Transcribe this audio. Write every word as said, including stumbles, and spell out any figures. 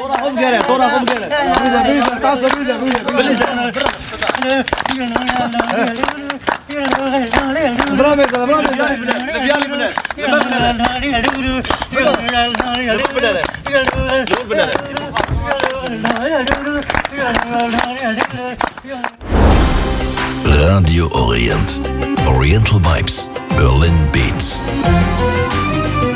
خب جره طورا خب جره بيزا بيزا قاصه بيزا بيزا برامي برامي ديالي بنات Radio Orient. Oriental Vibes. Berlin Beats.